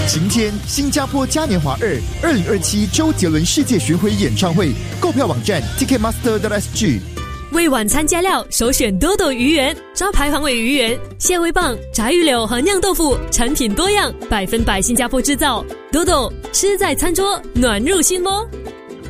晴天新加坡嘉年华2027周杰伦世界巡回演唱会，购票网站 ticketmaster.sg。 为晚餐加料，首选多多鱼圆，招牌黄尾鱼圆、蟹味棒、炸鱼柳和酿豆腐，产品多样，100%新加坡制造。多多吃在餐桌，暖入心窝。